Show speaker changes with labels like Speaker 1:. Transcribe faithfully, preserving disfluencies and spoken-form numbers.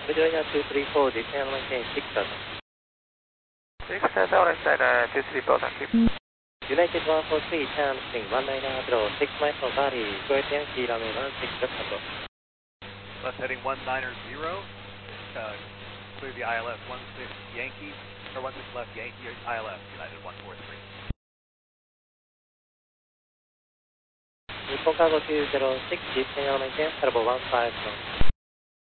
Speaker 1: Virginia two three four, descend maintain six Delta.
Speaker 2: six Delta, all inside uh, two three four, thank you.
Speaker 1: United one four three, turn sing one nine zero, six miles from Bali, square Yankee, runway one six, left control.
Speaker 3: Left heading one nine zero, uh, clear the I L S one six Yankee, or one six left Yankee, I L S, United one four three.
Speaker 1: Nippon Cargo two zero six, descend maintain, Turbo one five one.